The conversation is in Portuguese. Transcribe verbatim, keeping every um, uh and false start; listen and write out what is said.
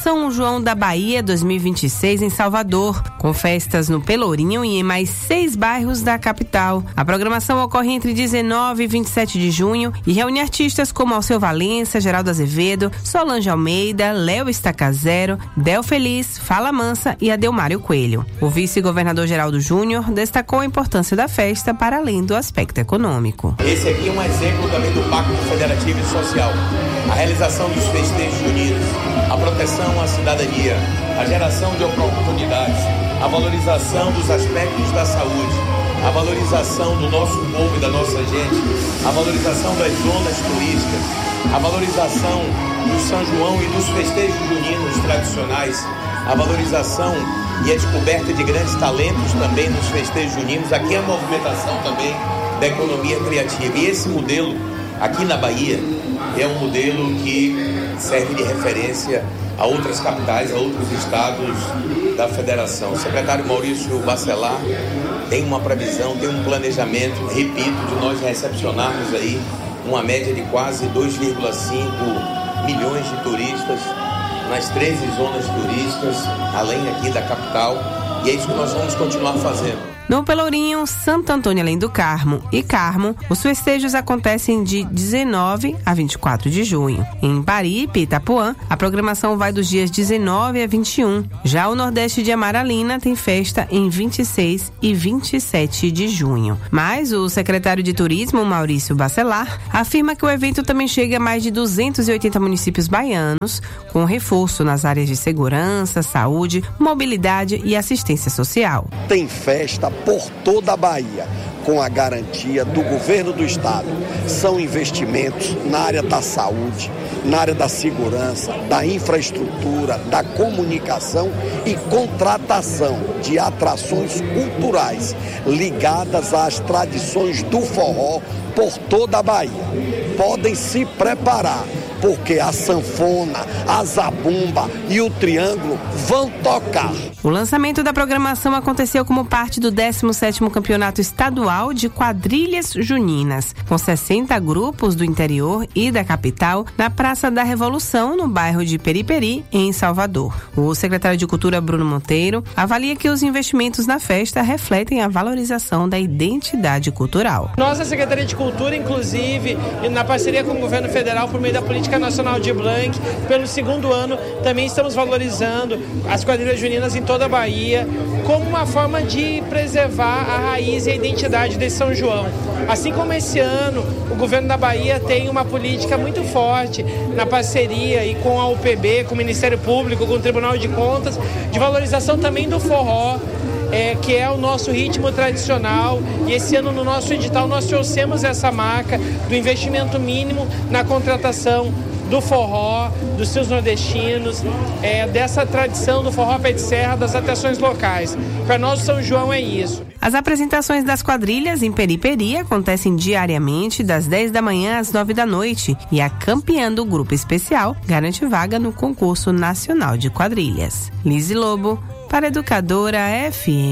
São João da Bahia dois mil e vinte e seis em Salvador, com festas no Pelourinho e em mais seis bairros da capital. A programação ocorre entre dezenove e vinte e sete de junho e reúne artistas como Alceu Valença, Geraldo Azevedo, Solange Almeida, Léo Estacazero, Del Feliz, Fala Mansa e Adelmário Coelho. O vice-governador Geraldo Júnior destacou a importância da festa para além do aspecto econômico. Esse aqui é um exemplo também do Pacto Federativo e Social. A realização dos festejos juninos, a proteção à cidadania, a geração de oportunidades, a valorização dos aspectos da saúde, a valorização do nosso povo e da nossa gente, a valorização das zonas turísticas, a valorização do São João e dos festejos juninos tradicionais, a valorização e a descoberta de grandes talentos também nos festejos juninos. Aqui é a movimentação também da economia criativa. E esse modelo aqui na Bahia é um modelo que serve de referência a outras capitais, a outros estados da federação. O secretário Maurício Bacelar tem uma previsão, tem um planejamento, repito, de nós recepcionarmos aí uma média de quase dois vírgula cinco milhões de turistas nas treze zonas turísticas, além aqui da capital, e é isso que nós vamos continuar fazendo. No Pelourinho, Santo Antônio Além do Carmo e Carmo, os festejos acontecem de dezenove a vinte e quatro de junho. Em Paripe e Itapuã, a programação vai dos dias dezenove a vinte e um. Já o Nordeste de Amaralina tem festa em vinte e seis e vinte e sete de junho. Mas o secretário de Turismo, Maurício Bacelar, afirma que o evento também chega a mais de duzentos e oitenta municípios baianos, com reforço nas áreas de segurança, saúde, mobilidade e assistência social. Tem festa por toda a Bahia, com a garantia do governo do estado. São investimentos na área da saúde, na área da segurança, da infraestrutura, da comunicação e contratação de atrações culturais ligadas às tradições do forró por toda a Bahia. Podem se preparar, porque a sanfona, a zabumba e o triângulo vão tocar. O lançamento da programação aconteceu como parte do décimo sétimo Campeonato Estadual de Quadrilhas Juninas, com sessenta grupos do interior e da capital, na Praça da Revolução, no bairro de Periperi, em Salvador. O secretário de Cultura, Bruno Monteiro, avalia que os investimentos na festa refletem a valorização da identidade cultural. Nossa Secretaria de Cultura, inclusive, na parceria com o governo federal, por meio da Política Nacional de Blanc, pelo segundo ano, também estamos valorizando as quadrilhas juninas em toda a Bahia, como uma forma de preservar a raiz e a identidade de São João. Assim como esse ano, o governo da Bahia tem uma política muito forte na parceria e com a U P B, com o Ministério Público, com o Tribunal de Contas, de valorização também do forró, É, que é o nosso ritmo tradicional, e esse ano no nosso edital nós trouxemos essa marca do investimento mínimo na contratação do forró, dos seus nordestinos, é, dessa tradição do forró pé de serra, das atrações locais. Para nós, São João é isso. As apresentações das quadrilhas em Periperi acontecem diariamente das dez da manhã às nove da noite, e a campeã do grupo especial garante vaga no concurso nacional de quadrilhas. Lizy Lobo, para Educadora F M.